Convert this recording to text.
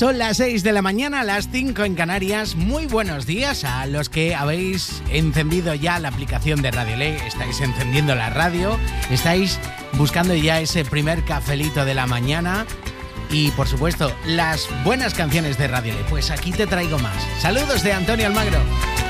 Son las 6 de la mañana, las 5 en Canarias. Muy buenos días a los que habéis encendido ya la aplicación de Radio Le, estáis encendiendo la radio, estáis buscando ya ese primer cafelito de la mañana y, por supuesto, las buenas canciones de Radio Le. Pues aquí te traigo más. Saludos de Antonio Almagro.